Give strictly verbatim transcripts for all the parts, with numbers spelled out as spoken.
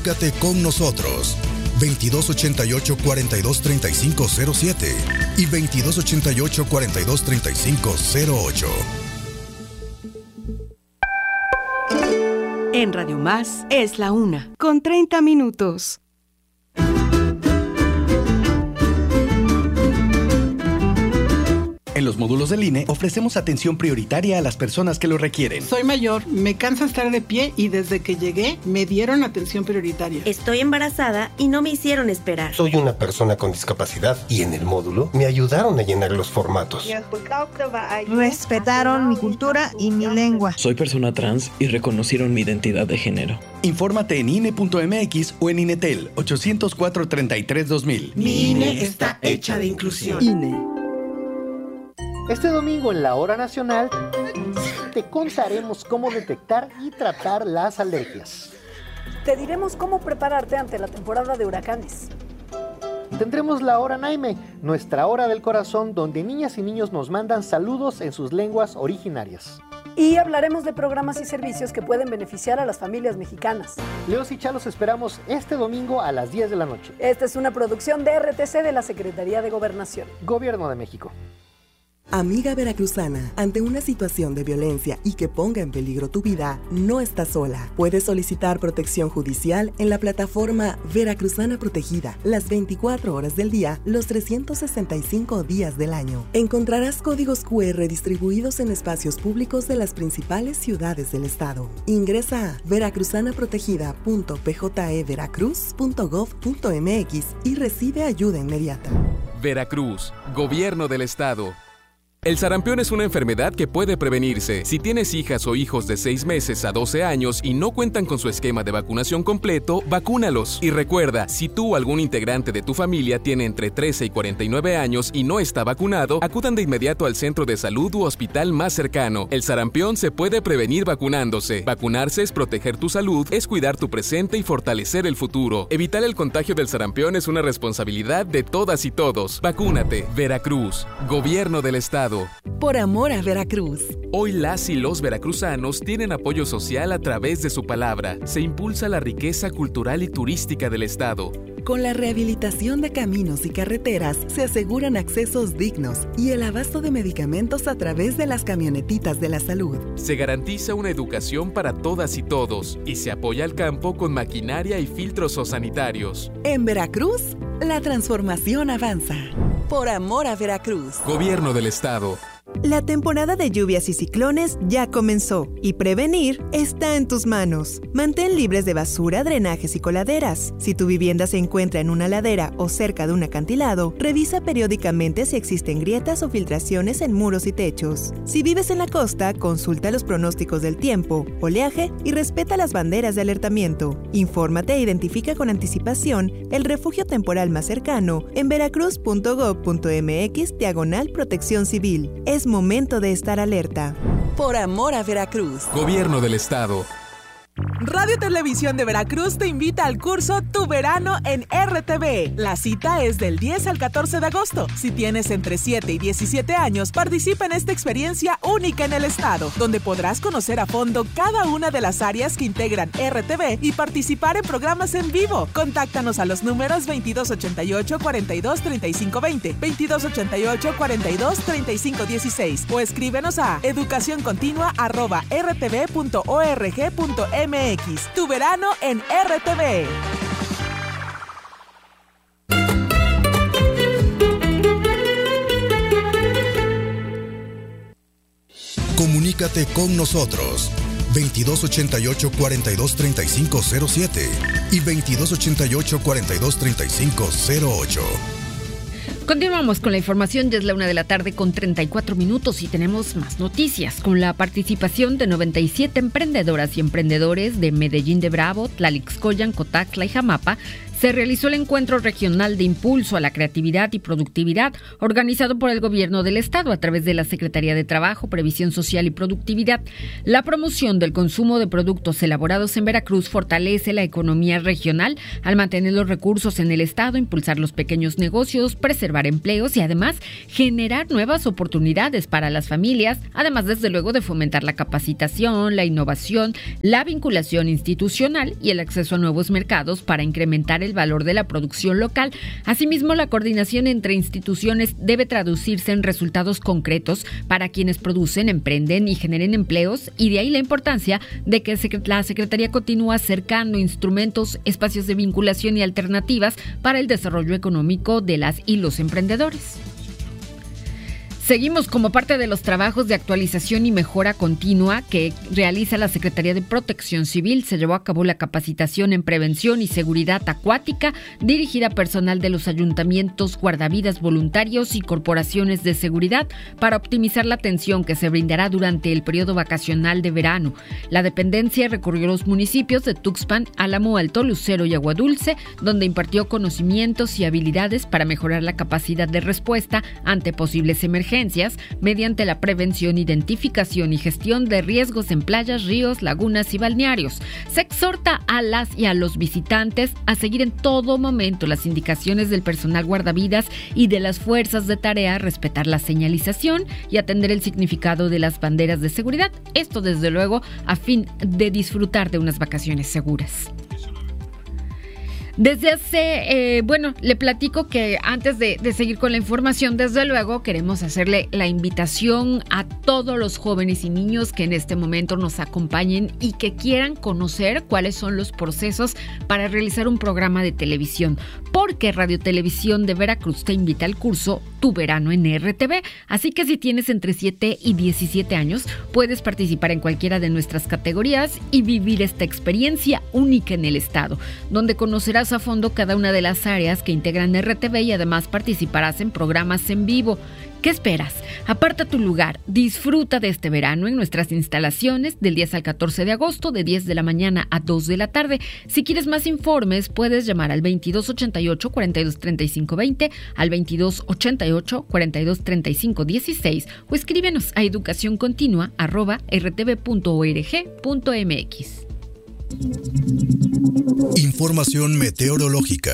Comunícate con nosotros. veintidós ochenta y ocho, cuarenta y dos, treinta y cinco cero siete y veintidós ochenta y ocho, cuarenta y dos, treinta y cinco cero ocho. En Radio Más es la una, con treinta minutos. En los módulos del I N E ofrecemos atención prioritaria a las personas que lo requieren. Soy mayor, me cansa estar de pie y desde que llegué me dieron atención prioritaria. Estoy embarazada y no me hicieron esperar. Soy una persona con discapacidad y en el módulo me ayudaron a llenar los formatos. Respetaron mi cultura y mi lengua. Soy persona trans y reconocieron mi identidad de género. Infórmate en I N E punto M X o en INETEL ochocientos cuatro, treinta y tres, dos mil. Mi I N E está hecha de inclusión. I N E. Este domingo en la Hora Nacional te contaremos cómo detectar y tratar las alergias. Te diremos cómo prepararte ante la temporada de huracanes. Tendremos la Hora Naime, nuestra hora del corazón, donde niñas y niños nos mandan saludos en sus lenguas originarias. Y hablaremos de programas y servicios que pueden beneficiar a las familias mexicanas. Leos y Chalos esperamos este domingo a las diez de la noche. Esta es una producción de R T C de la Secretaría de Gobernación. Gobierno de México. Amiga veracruzana, ante una situación de violencia y que ponga en peligro tu vida, no estás sola. Puedes solicitar protección judicial en la plataforma Veracruzana Protegida, las veinticuatro horas del día, los trescientos sesenta y cinco días del año. Encontrarás códigos cu erre distribuidos en espacios públicos de las principales ciudades del estado. Ingresa a veracruzana protegida punto p j e veracruz punto gov punto m x y recibe ayuda inmediata. Veracruz, Gobierno del Estado. El sarampión es una enfermedad que puede prevenirse. Si tienes hijas o hijos de seis meses a doce años y no cuentan con su esquema de vacunación completo, vacúnalos. Y recuerda, si tú o algún integrante de tu familia tiene entre trece y cuarenta y nueve años y no está vacunado, acudan de inmediato al centro de salud u hospital más cercano. El sarampión se puede prevenir vacunándose. Vacunarse es proteger tu salud, es cuidar tu presente y fortalecer el futuro. Evitar el contagio del sarampión es una responsabilidad de todas y todos. Vacúnate. Veracruz, Gobierno del Estado. Por amor a Veracruz. Hoy las y los veracruzanos tienen apoyo social a través de su palabra. Se impulsa la riqueza cultural y turística del estado. Con la rehabilitación de caminos y carreteras se aseguran accesos dignos y el abasto de medicamentos a través de las camionetitas de la salud. Se garantiza una educación para todas y todos y se apoya al campo con maquinaria y filtros sanitarios. En Veracruz, la transformación avanza. Por amor a Veracruz. Gobierno del Estado. La temporada de lluvias y ciclones ya comenzó y prevenir está en tus manos. Mantén libres de basura, drenajes y coladeras. Si tu vivienda se encuentra en una ladera o cerca de un acantilado, revisa periódicamente si existen grietas o filtraciones en muros y techos. Si vives en la costa, consulta los pronósticos del tiempo, oleaje y respeta las banderas de alertamiento. Infórmate e identifica con anticipación el refugio temporal más cercano en veracruz punto gov punto m x diagonal protección civil. Es momento de estar alerta. Por amor a Veracruz. Gobierno del Estado. Radio Televisión de Veracruz te invita al curso Tu Verano en R T V. La cita es del diez al catorce de agosto. Si tienes entre siete y diecisiete años, participa en esta experiencia única en el estado, donde podrás conocer a fondo cada una de las áreas que integran R T V y participar en programas en vivo. Contáctanos a los números veintidós ochenta y ocho, cuarenta y dos, treinta y cinco veinte, veintidós ochenta y ocho, cuarenta y dos, treinta y cinco dieciséis o escríbenos a educacioncontinua arroba r t v punto org punto m x. Tu verano en R T V. Comunícate con nosotros. veintidós ochenta y ocho, cuarenta y dos, treinta y cinco cero siete y veintidós ochenta y ocho, cuarenta y dos, treinta y cinco cero ocho. Continuamos con la información, ya es la una de la tarde con treinta y cuatro minutos y tenemos más noticias. Con la participación de noventa y siete emprendedoras y emprendedores de Medellín de Bravo, Tlalixcoyan, Cotaxla y Jamapa, se realizó el Encuentro Regional de Impulso a la Creatividad y Productividad, organizado por el Gobierno del Estado a través de la Secretaría de Trabajo, Previsión Social y Productividad. La promoción del consumo de productos elaborados en Veracruz fortalece la economía regional al mantener los recursos en el Estado, impulsar los pequeños negocios, preservar empleos y además generar nuevas oportunidades para las familias, además desde luego de fomentar la capacitación, la innovación, la vinculación institucional y el acceso a nuevos mercados para incrementar el valor de la producción local. Asimismo, la coordinación entre instituciones debe traducirse en resultados concretos para quienes producen, emprenden y generen empleos, y de ahí la importancia de que la Secretaría continúe acercando instrumentos, espacios de vinculación y alternativas para el desarrollo económico de las y los emprendedores. Seguimos como parte de los trabajos de actualización y mejora continua que realiza la Secretaría de Protección Civil. Se llevó a cabo la capacitación en prevención y seguridad acuática dirigida a personal de los ayuntamientos, guardavidas voluntarios y corporaciones de seguridad para optimizar la atención que se brindará durante el periodo vacacional de verano. La dependencia recorrió los municipios de Tuxpan, Álamo, Alto, Lucero y Aguadulce, donde impartió conocimientos y habilidades para mejorar la capacidad de respuesta ante posibles emergencias mediante la prevención, identificación y gestión de riesgos en playas, ríos, lagunas y balnearios. Se exhorta a las y a los visitantes a seguir en todo momento las indicaciones del personal guardavidas y de las fuerzas de tarea, respetar la señalización y atender el significado de las banderas de seguridad. Esto, desde luego, a fin de disfrutar de unas vacaciones seguras. Desde hace, eh, bueno, le platico que antes de, de seguir con la información, desde luego queremos hacerle la invitación a todos los jóvenes y niños que en este momento nos acompañen y que quieran conocer cuáles son los procesos para realizar un programa de televisión, porque Radio Televisión de Veracruz te invita al curso Tu Verano en R T V. Así que si tienes entre siete y diecisiete años, puedes participar en cualquiera de nuestras categorías y vivir esta experiencia única en el estado, donde conocerás a fondo cada una de las áreas que integran R T V y además participarás en programas en vivo. ¿Qué esperas? Aparta tu lugar, disfruta de este verano en nuestras instalaciones del diez al catorce de agosto, de diez de la mañana a dos de la tarde. Si quieres más informes, puedes llamar al veintidós ochenta y ocho, cuarenta y dos treinta y cinco veinte, al veintidós ochenta y ocho, cuarenta y dos treinta y cinco dieciséis o escríbenos a educacioncontinua arroba r t v punto org punto m x. Información meteorológica.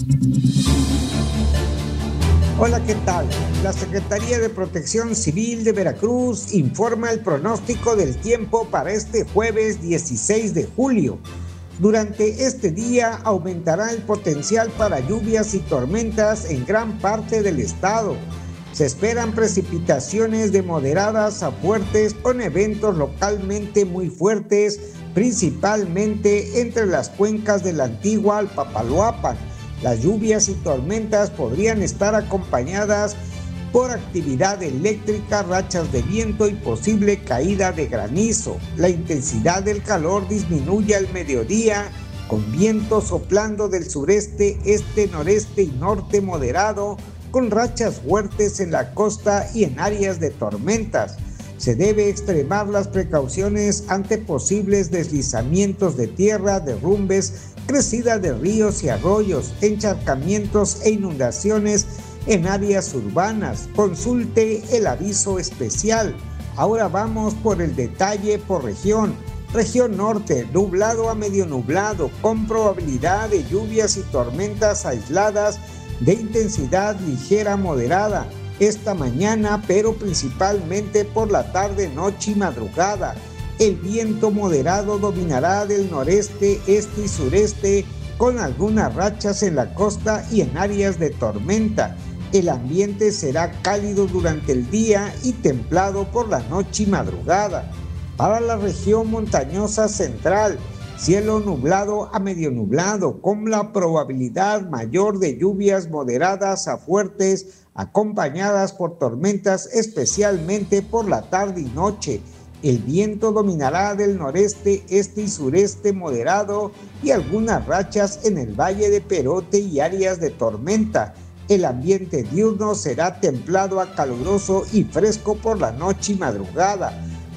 Hola, ¿qué tal? La Secretaría de Protección Civil de Veracruz informa el pronóstico del tiempo para este jueves dieciséis de julio. Durante este día aumentará el potencial para lluvias y tormentas en gran parte del estado. Se esperan precipitaciones de moderadas a fuertes con eventos localmente muy fuertes, principalmente entre las cuencas de la Antigua al Papaloapan. Las lluvias y tormentas podrían estar acompañadas por actividad eléctrica, rachas de viento y posible caída de granizo. La intensidad del calor disminuye al mediodía, con viento soplando del sureste, este, noreste y norte moderado, con rachas fuertes en la costa y en áreas de tormentas. Se debe extremar las precauciones ante posibles deslizamientos de tierra, derrumbes, crecida de ríos y arroyos, encharcamientos e inundaciones en áreas urbanas. Consulte el aviso especial. Ahora vamos por el detalle por región. Región norte, nublado a medio nublado, con probabilidad de lluvias y tormentas aisladas de intensidad ligera moderada esta mañana, pero principalmente por la tarde, noche y madrugada. El viento moderado dominará del noreste, este y sureste, con algunas rachas en la costa y en áreas de tormenta. El ambiente será cálido durante el día y templado por la noche y madrugada. Para la región montañosa central, cielo nublado a medio nublado, con la probabilidad mayor de lluvias moderadas a fuertes, acompañadas por tormentas, especialmente por la tarde y noche. El viento dominará del noreste, este y sureste moderado y algunas rachas en el Valle de Perote y áreas de tormenta. El ambiente diurno será templado a caluroso y fresco por la noche y madrugada,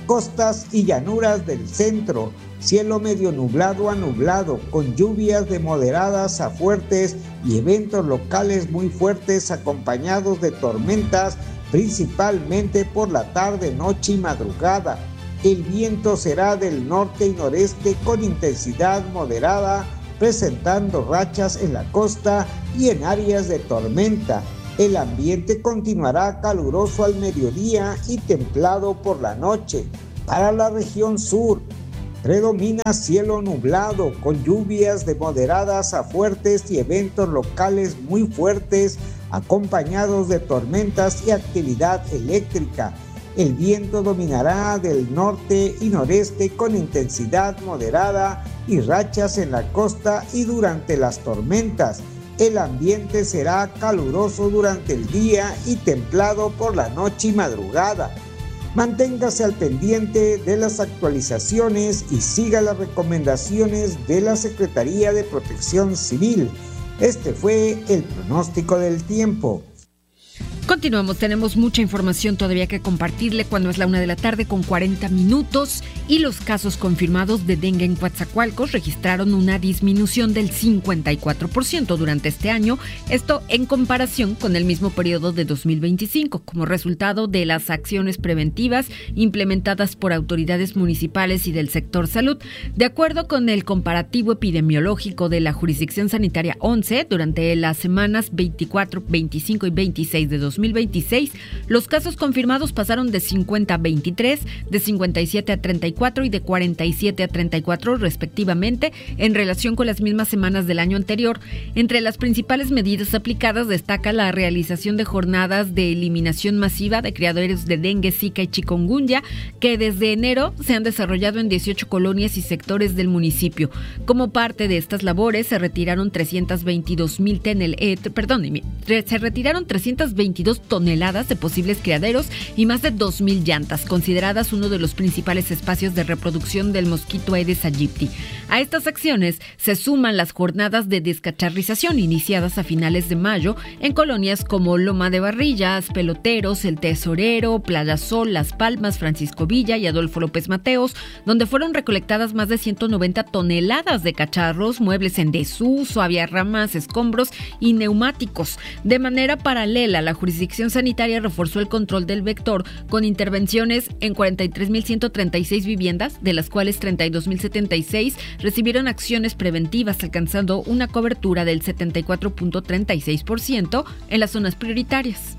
costas y llanuras del centro, cielo medio nublado a nublado, con lluvias de moderadas a fuertes y eventos locales muy fuertes acompañados de tormentas, principalmente por la tarde, noche y madrugada. El viento será del norte y noreste con intensidad moderada, presentando rachas en la costa y en áreas de tormenta. El ambiente continuará caluroso al mediodía y templado por la noche. Para la región sur, predomina cielo nublado con lluvias de moderadas a fuertes y eventos locales muy fuertes acompañados de tormentas y actividad eléctrica. El viento dominará del norte y noreste con intensidad moderada y rachas en la costa y durante las tormentas. El ambiente será caluroso durante el día y templado por la noche y madrugada. Manténgase al pendiente de las actualizaciones y siga las recomendaciones de la Secretaría de Protección Civil. Este fue el pronóstico del tiempo. Continuamos, tenemos mucha información todavía que compartirle cuando es la una de la tarde con cuarenta minutos y los casos confirmados de dengue en Coatzacoalcos registraron una disminución del cincuenta y cuatro por ciento durante este año, esto en comparación con el mismo periodo de dos mil veinticinco, como resultado de las acciones preventivas implementadas por autoridades municipales y del sector salud. De acuerdo con el comparativo epidemiológico de la Jurisdicción Sanitaria once, durante las semanas veinticuatro, veinticinco y veintiséis de dos mil veintiséis, los casos confirmados pasaron de cincuenta a veintitrés, de cincuenta y siete a treinta y cuatro y de cuarenta y siete a treinta y cuatro respectivamente en relación con las mismas semanas del año anterior. Entre las principales medidas aplicadas destaca la realización de jornadas de eliminación masiva de criaderos de dengue, zika y chikungunya que desde enero se han desarrollado en dieciocho colonias y sectores del municipio. Como parte de estas labores se retiraron trescientos veintidós mil tenel, eh, perdón, se retiraron trescientos veintidós toneladas de posibles criaderos y más de dos mil llantas, consideradas uno de los principales espacios de reproducción del mosquito Aedes aegypti. A estas acciones se suman las jornadas de descacharrización iniciadas a finales de mayo en colonias como Loma de Barrillas, Peloteros, El Tesorero, Playa Sol, Las Palmas, Francisco Villa y Adolfo López Mateos, donde fueron recolectadas más de ciento noventa toneladas de cacharros, muebles en desuso, había ramas, escombros y neumáticos. De manera paralela, la jurisdicción sanitaria reforzó el control del vector con intervenciones en cuarenta y tres mil ciento treinta y seis viviendas, de las cuales treinta y dos mil setenta y seis recibieron acciones preventivas, alcanzando una cobertura del setenta y cuatro punto treinta y seis por ciento en las zonas prioritarias.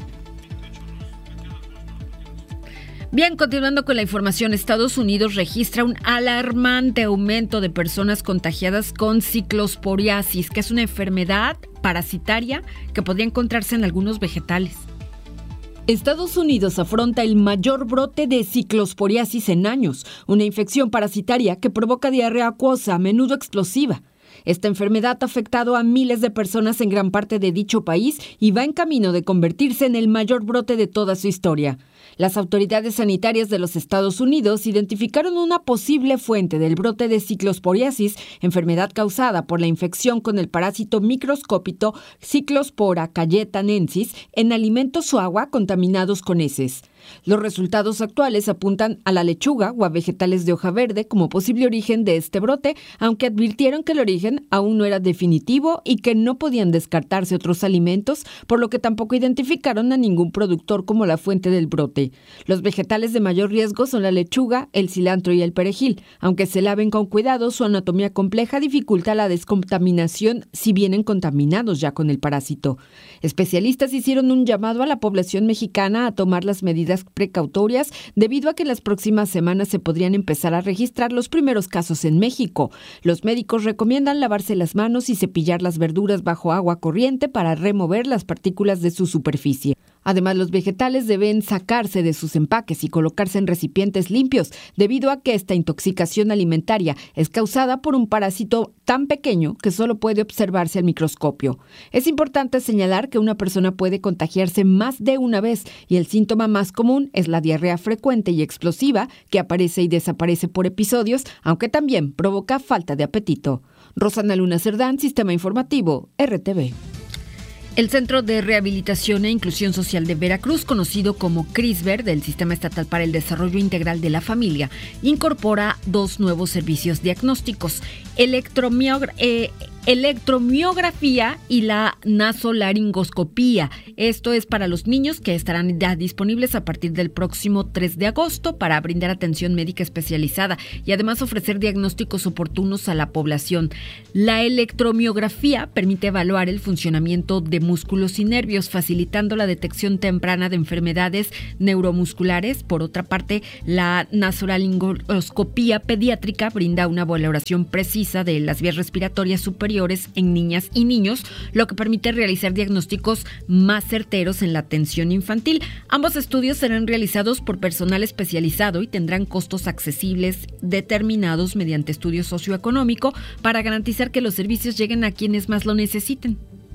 Bien, continuando con la información, Estados Unidos registra un alarmante aumento de personas contagiadas con ciclosporiasis, que es una enfermedad parasitaria que podría encontrarse en algunos vegetales. Estados Unidos afronta el mayor brote de ciclosporiasis en años, una infección parasitaria que provoca diarrea acuosa, a menudo explosiva. Esta enfermedad ha afectado a miles de personas en gran parte de dicho país y va en camino de convertirse en el mayor brote de toda su historia. Las autoridades sanitarias de los Estados Unidos identificaron una posible fuente del brote de ciclosporiasis, enfermedad causada por la infección con el parásito microscópico Cyclospora cayetanensis, en alimentos o agua contaminados con heces. Los resultados actuales apuntan a la lechuga o a vegetales de hoja verde como posible origen de este brote, aunque advirtieron que el origen aún no era definitivo y que no podían descartarse otros alimentos, por lo que tampoco identificaron a ningún productor como la fuente del brote. Los vegetales de mayor riesgo son la lechuga, el cilantro y el perejil. Aunque se laven con cuidado, su anatomía compleja dificulta la descontaminación si vienen contaminados ya con el parásito. Especialistas hicieron un llamado a la población mexicana a tomar las medidas precautorias debido a que en las próximas semanas se podrían empezar a registrar los primeros casos en México. Los médicos recomiendan lavarse las manos y cepillar las verduras bajo agua corriente para remover las partículas de su superficie. Además, los vegetales deben sacarse de sus empaques y colocarse en recipientes limpios, debido a que esta intoxicación alimentaria es causada por un parásito tan pequeño que solo puede observarse al microscopio. Es importante señalar que una persona puede contagiarse más de una vez y el síntoma más común es la diarrea frecuente y explosiva que aparece y desaparece por episodios, aunque también provoca falta de apetito. Rosana Luna Cerdán, Sistema Informativo, R T V. El Centro de Rehabilitación e Inclusión Social de Veracruz, conocido como CRISVER, del Sistema Estatal para el Desarrollo Integral de la Familia, incorpora dos nuevos servicios diagnósticos, electromiogra- eh, electromiografía y la nasolaringoscopía. Esto es para los niños, que estarán ya disponibles a partir del próximo tres de agosto para brindar atención médica especializada y además ofrecer diagnósticos oportunos a la población. La electromiografía permite evaluar el funcionamiento de músculos y nervios, facilitando la detección temprana de enfermedades neuromusculares. Por otra parte, la nasolaringoscopía pediátrica brinda una valoración precisa de las vías respiratorias superiores en niñas y niños, lo que permite realizar diagnósticos más certeros en la atención infantil. Ambos estudios serán realizados por personal especializado y tendrán costos accesibles determinados mediante estudio socioeconómico para garantizar que los servicios lleguen a quienes más lo necesiten.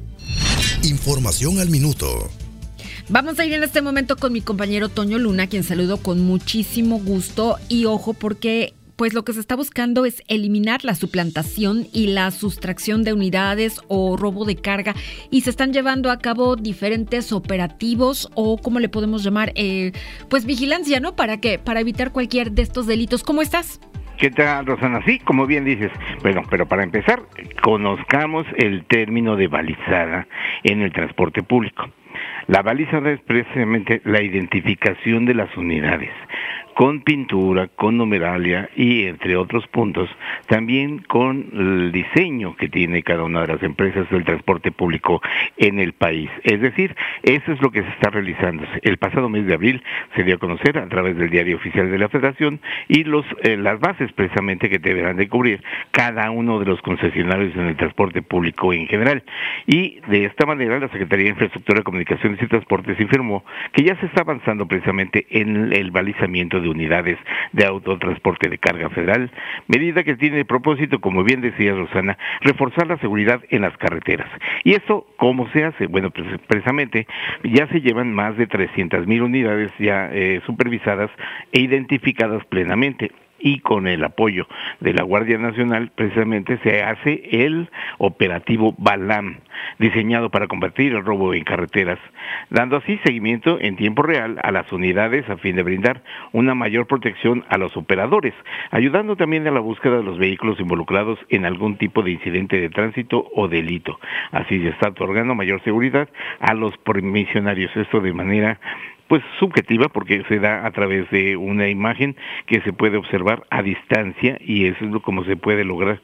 Información al minuto. Vamos a ir en este momento con mi compañero Toño Luna, quien saludo con muchísimo gusto, y ojo porque pues lo que se está buscando es eliminar la suplantación y la sustracción de unidades o robo de carga, y se están llevando a cabo diferentes operativos o, ¿cómo le podemos llamar? Eh, pues vigilancia, ¿no? Para que, para evitar cualquier de estos delitos. ¿Cómo estás? ¿Qué tal, Rosana? Sí, como bien dices. Bueno, pero para empezar, conozcamos el término de balizada en el transporte público. La balizada es precisamente la identificación de las unidades, con pintura, con numeralia y entre otros puntos, también con el diseño que tiene cada una de las empresas del transporte público en el país. Es decir, eso es lo que se está realizando. El pasado mes de abril se dio a conocer a través del Diario Oficial de la Federación y los eh, las bases precisamente que deberán de cubrir cada uno de los concesionarios en el transporte público en general. Y de esta manera la Secretaría de Infraestructura, Comunicaciones y Transportes informó que ya se está avanzando precisamente en el balizamiento de unidades de autotransporte de carga federal, medida que tiene el propósito, como bien decía Rosana, reforzar la seguridad en las carreteras. ¿Y esto cómo se hace? Bueno, pues precisamente ya se llevan más de trescientas mil unidades ya eh, supervisadas e identificadas plenamente. Y con el apoyo de la Guardia Nacional, precisamente se hace el operativo Balam, diseñado para combatir el robo en carreteras, dando así seguimiento en tiempo real a las unidades a fin de brindar una mayor protección a los operadores, ayudando también a la búsqueda de los vehículos involucrados en algún tipo de incidente de tránsito o delito. Así se está otorgando mayor seguridad a los permisionarios, esto de manera pues subjetiva, porque se da a través de una imagen que se puede observar a distancia, y eso es como se puede lograr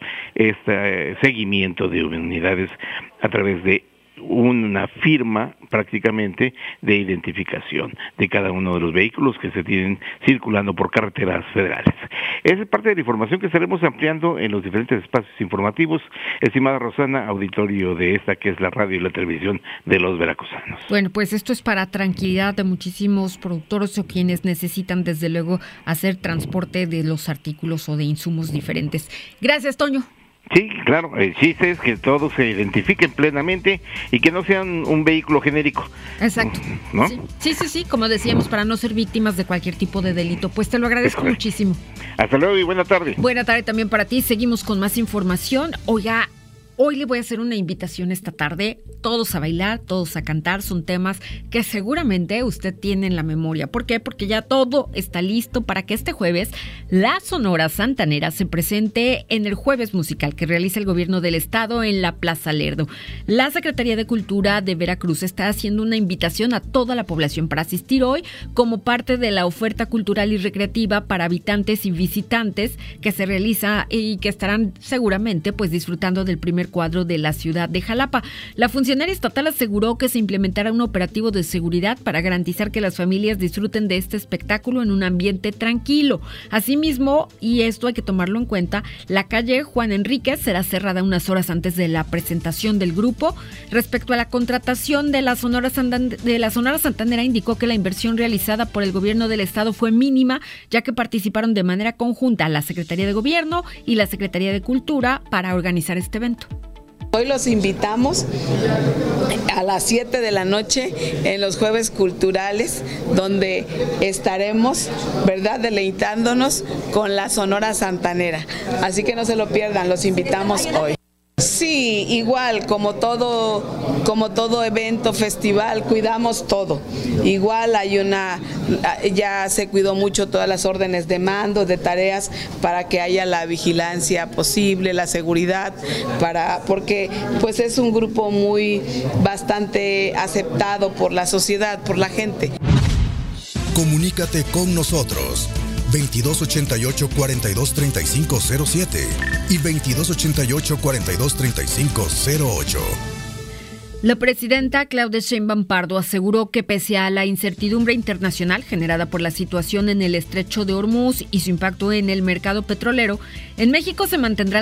este seguimiento de unidades a través de una firma prácticamente de identificación de cada uno de los vehículos que se tienen circulando por carreteras federales. Esa es parte de la información que estaremos ampliando en los diferentes espacios informativos. Estimada Rosana, auditorio de esta que es la radio y la televisión de los veracruzanos. Bueno, pues esto es para tranquilidad de muchísimos productores o quienes necesitan desde luego hacer transporte de los artículos o de insumos diferentes. Gracias, Toño. Sí, claro, el chiste es que todos se identifiquen plenamente y que no sean un vehículo genérico. Exacto. ¿No? Sí, sí, sí, sí, como decíamos, para no ser víctimas de cualquier tipo de delito. Pues te lo agradezco muchísimo. Hasta luego y buena tarde. Buena tarde también para ti. Seguimos con más información. Oiga, hoy le voy a hacer una invitación esta tarde. Todos a bailar, todos a cantar. Son temas que seguramente usted tiene en la memoria. ¿Por qué? Porque ya todo está listo para que este jueves la Sonora Santanera se presente en el Jueves Musical que realiza el gobierno del estado en la Plaza Lerdo. La Secretaría de Cultura de Veracruz está haciendo una invitación a toda la población para asistir hoy como parte de la oferta cultural y recreativa para habitantes y visitantes que se realiza y que estarán seguramente pues disfrutando del primer cuadro de la ciudad de Jalapa. La funcionaria estatal aseguró que se implementará un operativo de seguridad para garantizar que las familias disfruten de este espectáculo en un ambiente tranquilo. Asimismo, y esto hay que tomarlo en cuenta, la calle Juan Enríquez será cerrada unas horas antes de la presentación del grupo. Respecto a la contratación de la Sonora Santan- de la Sonora Santanera, indicó que la inversión realizada por el gobierno del estado fue mínima, ya que participaron de manera conjunta la Secretaría de Gobierno y la Secretaría de Cultura para organizar este evento. Hoy los invitamos a las siete de la noche en los Jueves Culturales, donde estaremos, ¿verdad?, deleitándonos con la Sonora Santanera. Así que no se lo pierdan, los invitamos hoy. Sí, igual, como todo, como todo evento, festival, cuidamos todo. Igual hay una, ya se cuidó mucho todas las órdenes de mando, de tareas, para que haya la vigilancia posible, la seguridad, para, porque pues es un grupo muy, bastante aceptado por la sociedad, por la gente. Comunícate con nosotros. veintidós ochenta y ocho, cuarenta y dos, treinta y cinco cero siete y veintidós ochenta y ocho, cuarenta y dos, treinta y cinco cero ocho. La presidenta Claudia Sheinbaum Pardo aseguró que pese a la incertidumbre internacional generada por la situación en el estrecho de Hormuz y su impacto en el mercado petrolero, en México se mantendrá